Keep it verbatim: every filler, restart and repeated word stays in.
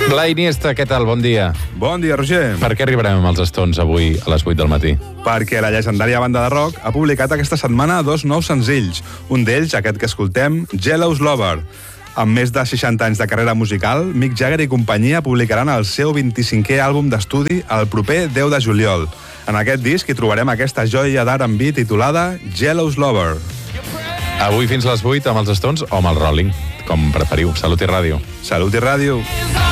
Blai Iniesta, què tal? Bon dia. Bon dia, Roger. Per què arribarem amb els Stones avui a les vuit del matí? Perquè la llegendària banda de rock ha publicat aquesta setmana dos nous senzills. Un d'ells, aquest que escoltem, Jealous Lover. Amb més de seixanta anys de carrera musical, Mick Jagger i companyia publicaran el seu vint-i-cinquè àlbum d'estudi el proper deu de juliol. En aquest disc hi trobarem aquesta joia d'R and B titulada Jealous Lover. Avui fins les vuit amb els Stones o amb el Rolling, com preferiu. Salut i ràdio. Salut i ràdio.